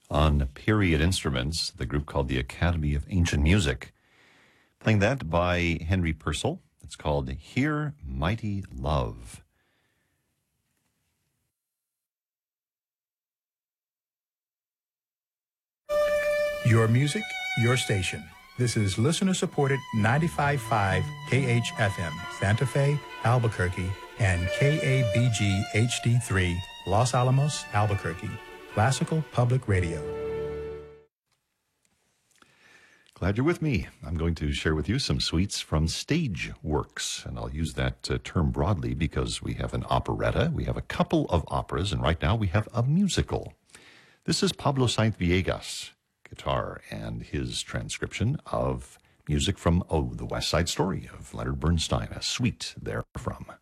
on period instruments, the group called the Academy of Ancient Music. Playing that by Henry Purcell. It's called Hear Mighty Love. Your music, your station. This is listener-supported 95.5 KHFM, Santa Fe, Albuquerque, and KABG HD3, Los Alamos, Albuquerque. Classical Public Radio. Glad you're with me. I'm going to share with you some suites from Stage Works, and I'll use that term broadly because we have an operetta, we have a couple of operas, and right now we have a musical. This is Pablo Sainz-Villegas, guitar, and his transcription of music from The West Side Story of Leonard Bernstein, a suite therefrom.